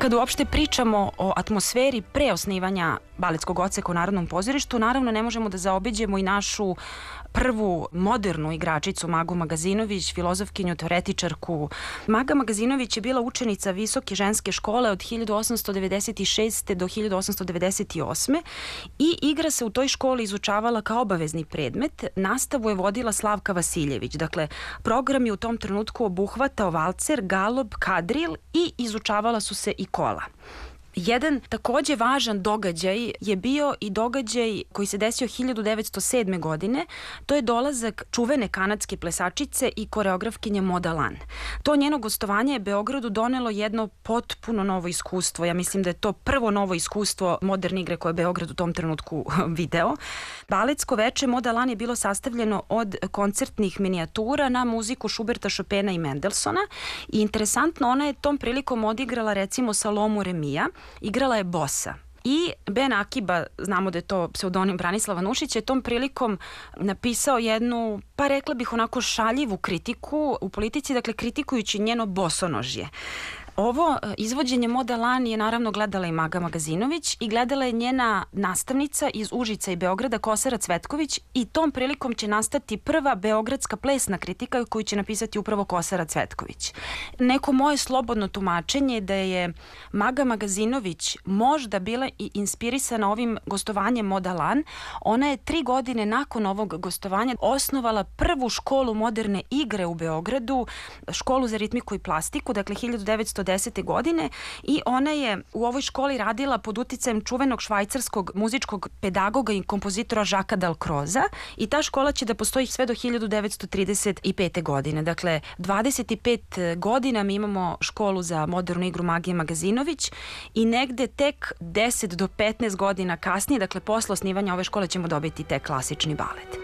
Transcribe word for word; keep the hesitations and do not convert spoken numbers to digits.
Kad uopšte pričamo o atmosferi pre osnivanja baletskog odseka u Narodnom pozorištu, naravno ne možemo da zaobiđemo i našu prvu modernu igračicu Magu Magazinović, filozofkinju, teoretičarku. Maga Magazinović je bila učenica Visoke ženske škole od hiljadu osamsto devedeset šeste. do hiljadu osamsto devedeset osme. i igra se u toj školi izučavala kao obavezni predmet. Nastavu je vodila Slavka Vasiljević. Dakle, program je u tom trenutku obuhvatao valcer, galop, kadril i izučavala su se i kola. Jedan takođe važan događaj je bio i događaj koji se desio hiljadu devetsto sedme. godine. To je dolazak čuvene kanadske plesačice i koreografkinje Moda Lan. To njeno gostovanje je Beogradu donelo jedno potpuno novo iskustvo. Ja mislim da je to prvo novo iskustvo moderne igre koje je Beograd u tom trenutku video. Baletsko veče Moda Lan je bilo sastavljeno od koncertnih minijatura na muziku Šuberta, Šopena i Mendelsona. I interesantno, ona je tom prilikom odigrala recimo Salomu Remija, igrala je bossa. I Ben Akiba, znamo da je to pseudonim Branislava Nušića, je tom prilikom napisao jednu, pa rekla bih onako šaljivu kritiku u politici, dakle kritikujući njeno bosonožje. Ovo izvođenje Moda Lan je naravno gledala i Maga Magazinović i gledala je njena nastavnica iz Užica i Beograda, Kosara Cvetković, i tom prilikom će nastati prva beogradska plesna kritika koju će napisati upravo Kosara Cvetković. Neko moje slobodno tumačenje je da je Maga Magazinović možda bila i inspirisana ovim gostovanjem Moda Lan. Ona je tri godine nakon ovog gostovanja osnovala prvu školu moderne igre u Beogradu, školu za ritmiku i plastiku, dakle hiljadu devetsto desete. godine, i ona je u ovoj školi radila pod uticajem čuvenog švajcarskog muzičkog pedagoga i kompozitora Žaka Dalkroza, i ta škola će da postoji sve do hiljadu devetsto trideset pete. godine. Dakle, dvadeset pet godina mi imamo školu za modernu igru Magije Magazinović i negde tek deset do petnaest godina kasnije, dakle posle osnivanja ove škole, ćemo dobiti tek klasični balet.